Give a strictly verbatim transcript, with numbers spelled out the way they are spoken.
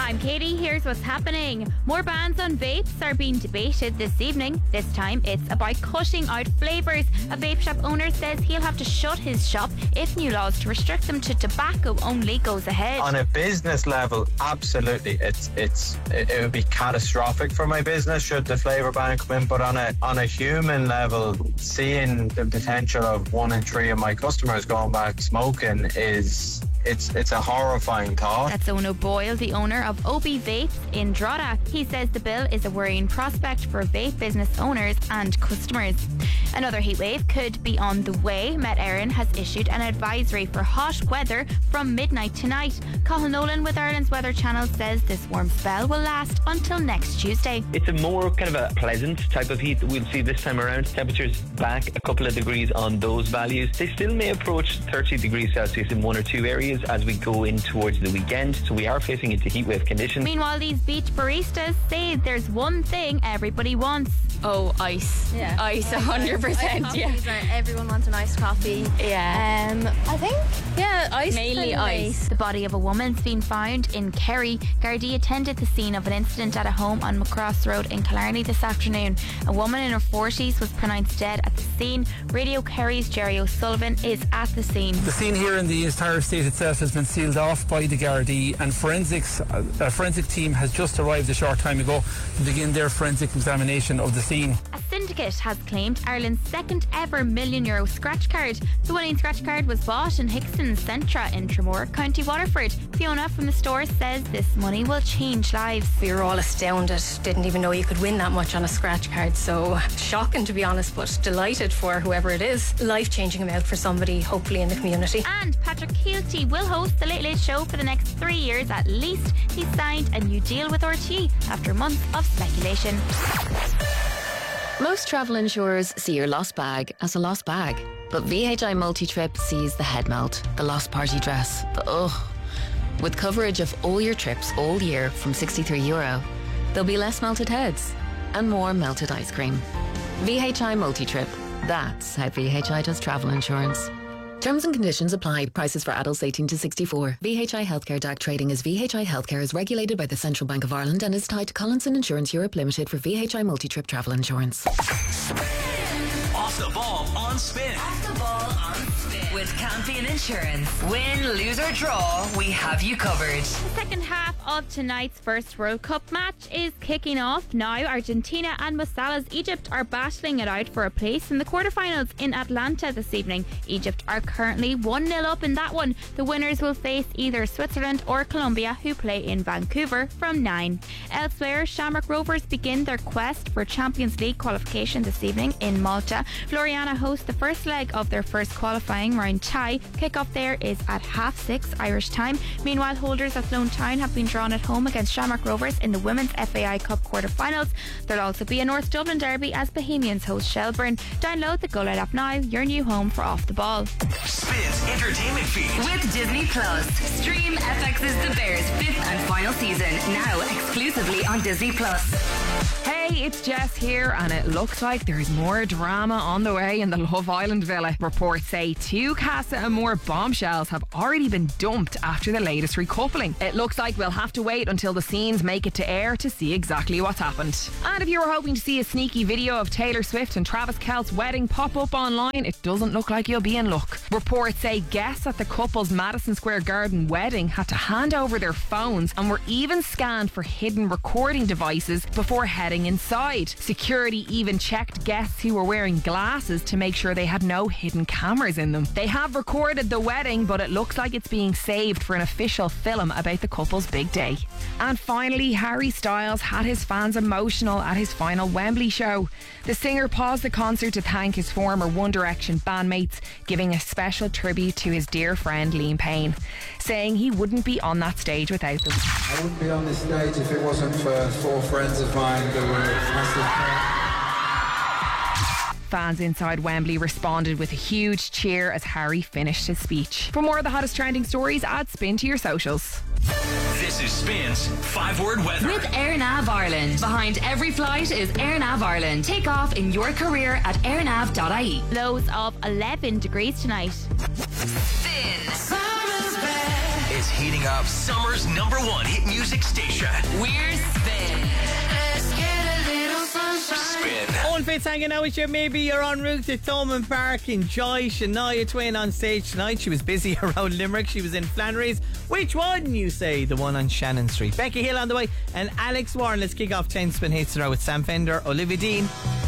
I'm Katie. Here's what's happening. More bans on vapes are being debated this evening. This time it's about cutting out flavours. A vape shop owner says he'll have to shut his shop if new laws to restrict them to tobacco only goes ahead. On a business level, absolutely, it's it's it, it would be catastrophic for my business should the flavour ban come in. But on a on a human level, seeing the potential of one in three of my customers going back smoking is. It's it's a horrifying thought. That's Ono Boyle, the owner of O B Vapes in Drogheda. He says the bill is a worrying prospect for vape business owners and customers. Another heatwave could be on the way. Met Éireann has issued an advisory for hot weather from midnight tonight. Cathal Nolan with Ireland's Weather Channel says this warm spell will last until next Tuesday. It's a more kind of a pleasant type of heat that we'll see this time around. Temperatures back a couple of degrees on those values. They still may approach thirty degrees Celsius in one or two areas as we go in towards the weekend, so we are facing into heatwave conditions. Meanwhile, these beach baristas say there's one thing everybody wants. Oh, ice. Yeah. Ice, one hundred percent. Yeah. Everyone wants an iced coffee. Yeah. Um, I think, yeah, ice. Mainly ice. The body of a woman's been found in Kerry. Gardaí attended the scene of an incident at a home on Macross Road in Killarney this afternoon. A woman in her forties was pronounced dead at the scene. Radio Kerry's Jerry O'Sullivan is at the scene. The scene here in the entire estate itself has been sealed off by the Gardaí, and forensics, a forensic team has just arrived a short time ago to begin their forensic examination of the scene. A syndicate has claimed Ireland's second ever million euro scratch card. The winning scratch card was bought in Hickson's Centra in Tramore, County Waterford. Fiona from the store says this money will change lives. We were all astounded. Didn't even know you could win that much on a scratch card. So shocking, to be honest, but delighted for whoever it is. Life-changing amount for somebody, hopefully in the community. And Patrick Keelty will host the Late Late Show for the next three years at least. He's signed a new deal with R T E after months of speculation. Most travel insurers see your lost bag as a lost bag. But V H I Multi-Trip sees the head melt, the lost party dress, the ugh. With coverage of all your trips all year from sixty-three euro, there'll be less melted heads and more melted ice cream. V H I Multi-Trip. That's how V H I does travel insurance. Terms and conditions apply. Prices for adults eighteen to sixty-four. V H I Healthcare D A C trading as V H I Healthcare is regulated by the Central Bank of Ireland and is tied to Collinson Insurance Europe Limited for V H I Multi-Trip travel insurance. Off the ball on Spin. Off the ball on Spin. With Campion Insurance. Win, lose or draw, we have you covered. The second half of tonight's first World Cup match is kicking off now. Argentina and Mosalah's Egypt are battling it out for a place in the quarterfinals in Atlanta this evening. Egypt are currently one nil up in that one. The winners will face either Switzerland or Colombia, who play in Vancouver from nine. Elsewhere, Shamrock Rovers begin their quest for Champions League qualification this evening in Malta. Floriana host the first leg of their first qualifying round tie. Kickoff there is at half six Irish time. Meanwhile, holders at Sloane Town have been drawn at home against Shamrock Rovers in the Women's F A I Cup quarter-finals. There'll also be a North Dublin derby as Bohemians host Shelburne. Download the Go Light app now, your new home for Off the Ball. Spins entertainment feed with Disney Plus. Stream F X's The Bears fifth and final season now exclusively on Disney Plus. Hey, it's Jess here, and it looks like there's more drama on the way in the Love Island villa. Reports say two Casa Amor bombshells have already been dumped after the latest recoupling. It looks like we'll have to wait until the scenes make it to air to see exactly what's happened. And if you were hoping to see a sneaky video of Taylor Swift and Travis Kelce's wedding pop up online, it doesn't look like you'll be in luck. Reports say guests at the couple's Madison Square Garden wedding had to hand over their phones and were even scanned for hidden recording devices before heading inside. Security even checked guests who were wearing glasses to make sure they had no hidden cameras in them. They have recorded the wedding, but it looks like it's being saved for an official film about the couple's big day. And finally, Harry Styles had his fans emotional at his final Wembley show. The singer paused the concert to thank his former One Direction bandmates, giving a special tribute to his dear friend Liam Payne, saying he wouldn't be on that stage without them. I wouldn't be on this stage if it wasn't for four friends of mine that were massive. Fans inside Wembley responded with a huge cheer as Harry finished his speech. For more of the hottest trending stories, add Spin to your socials. This is Spin's five-word weather. With AirNav Ireland. Behind every flight is AirNav Ireland. Take off in your career at airnav dot I E. Lows of eleven degrees tonight. Spin. It's heating Turning up summer's number one hit music station. We're Spin. Let's get a little sunshine. Spin. Owen Fitz hanging out with you. Maybe you're en route to Thomond Park. Enjoy Shania Twain on stage tonight. She was busy around Limerick. She was in Flannery's. Which one, you say? The one on Shannon Street. Becky Hill on the way and Alex Warren. Let's kick off ten Spin Hits now with Sam Fender, Olivia Dean.